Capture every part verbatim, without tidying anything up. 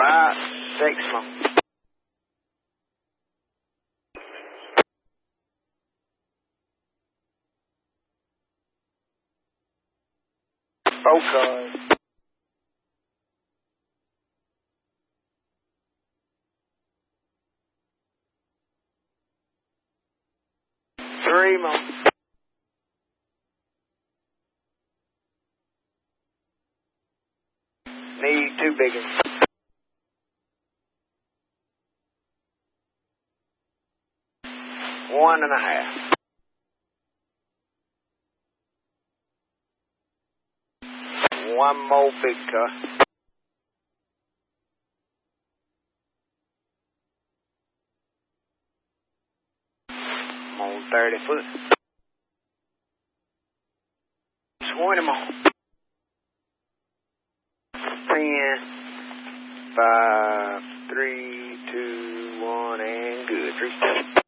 About six more. Four cars. Three more. Need two big ones. One and a half. One more big car. I'm on thirty foot. Twenty more. Ten, five, three, two, one, and good. Three steps.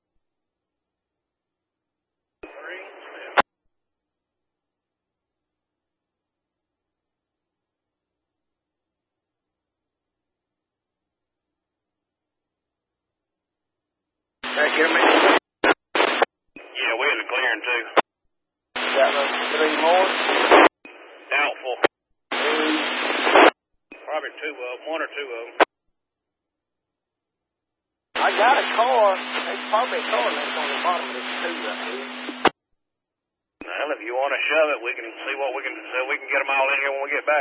Back here, man. Yeah, we had a clearing too. Got those three more. Doubtful. Three. Probably two of them, one or two of them. I got a car. There's probably a car that's on the bottom of this two right here. Well, if you want to shove it, we can see what we can so we can get them all in here when we get back.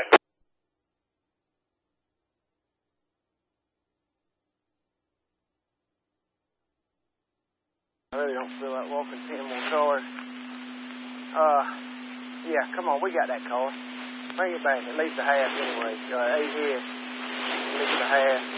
I really don't feel like walking ten more cars. Uh, yeah, come on, we got that car. Bring it back, at least a half anyway. Uh, eight here, at least a half.